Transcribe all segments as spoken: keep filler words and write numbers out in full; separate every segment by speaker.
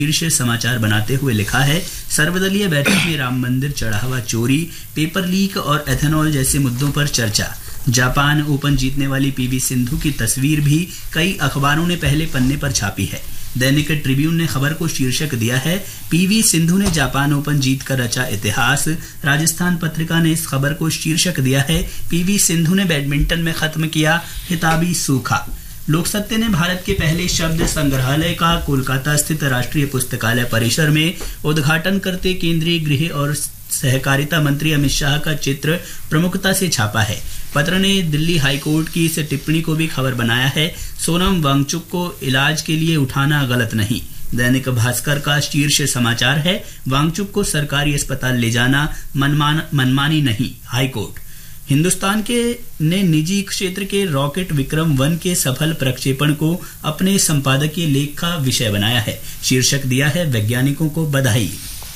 Speaker 1: शीर्ष समाचार बनाते हुए लिखा है, सर्वदलीय बैठक में राम मंदिर चढ़ावा चोरी, पेपर लीक और एथेनॉल जैसे मुद्दों पर चर्चा। जापान ओपन जीतने वाली पीवी सिंधु की तस्वीर भी कई अखबारों ने पहले पन्ने पर छापी है। दैनिक ट्रिब्यून ने खबर को शीर्षक दिया है, पीवी सिंधु ने जापान ओपन जीतकर रचा इतिहास। राजस्थान पत्रिका ने इस खबर को शीर्षक दिया है, पीवी सिंधु ने बैडमिंटन में खत्म किया खिताबी सूखा। लोकसत्य ने भारत के पहले शब्द संग्रहालय का कोलकाता स्थित राष्ट्रीय पुस्तकालय परिसर में उद्घाटन करते केंद्रीय गृह और सहकारिता मंत्री अमित शाह का चित्र प्रमुखता से छापा है। पत्र ने दिल्ली हाईकोर्ट की इस टिप्पणी को भी खबर बनाया है, सोनम वांगचुक को इलाज के लिए उठाना गलत नहीं। दैनिक भास्कर का शीर्ष समाचार है, वांगचुक को सरकारी अस्पताल ले जाना मनमान मनमानी नहीं, हाईकोर्ट। हिंदुस्तान के ने निजी क्षेत्र के रॉकेट विक्रम वन के सफल प्रक्षेपण को अपने संपादकीय लेख का विषय बनाया है। शीर्षक दिया है, वैज्ञानिकों को बधाई।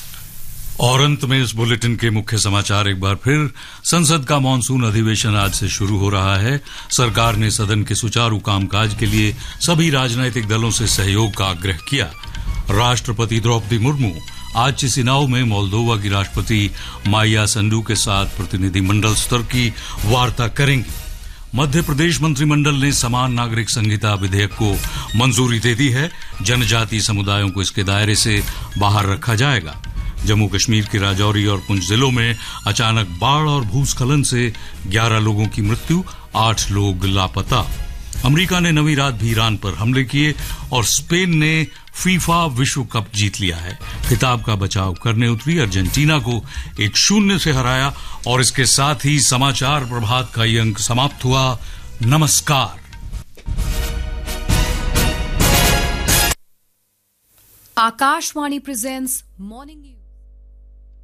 Speaker 2: और अंत में इस बुलेटिन के मुख्य समाचार एक बार फिर। संसद का मानसून अधिवेशन आज से शुरू हो रहा है। सरकार ने सदन के सुचारू कामकाज के लिए सभी राजनीतिक दलों से सहयोग का आग्रह किया। राष्ट्रपति द्रौपदी मुर्मू आज चिसिनाउ में मोल्दोवा की राष्ट्रपति माया संडू के साथ प्रतिनिधिमंडल स्तर की वार्ता करेंगी। मध्य प्रदेश मंत्रिमंडल ने समान नागरिक संहिता विधेयक को मंजूरी दे दी है। जनजातीय समुदायों को इसके दायरे से बाहर रखा जाएगा। जम्मू कश्मीर के राजौरी और पुंछ जिलों में अचानक बाढ़ और भूस्खलन से ग्यारह लोगों की मृत्यु, आठ लोग लापता। अमेरिका ने नवी रात भी ईरान पर हमले किए और स्पेन ने फीफा विश्व कप जीत लिया है। खिताब का बचाव करने उतरी अर्जेंटीना को एक शून्य से हराया। और इसके साथ ही समाचार प्रभात का ये अंक समाप्त हुआ। नमस्कार।
Speaker 3: Akashvani presents morning news.